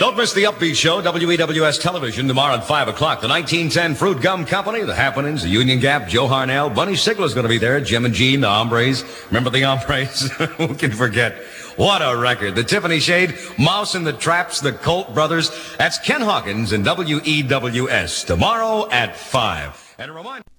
Don't miss the Upbeat Show, WEWS Television, tomorrow at 5 o'clock. The 1910 Fruit Gum Company, the Happenings, the Union Gap, Joe Harnell, Bunny Sigler's going to be there, Jim and Gene, the Hombres. Remember the Hombres? Who can forget? What a record. The Tiffany Shade, Mouse and the Traps, the Colt Brothers. That's Ken Hawkins and WEWS tomorrow at 5. And a reminder...